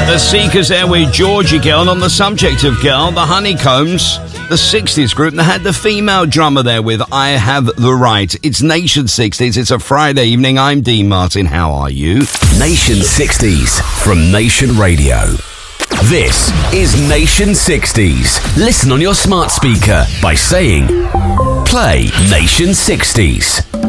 The Seekers there with Georgie Girl. And on the subject of girl, the Honeycombs, the 60s group that had the female drummer there with I Have the Right. It's Nation 60s. It's a Friday evening. I'm Dean Martin. How are you? Nation 60s from Nation Radio. This is Nation 60s. Listen on your smart speaker by saying, play Nation 60s.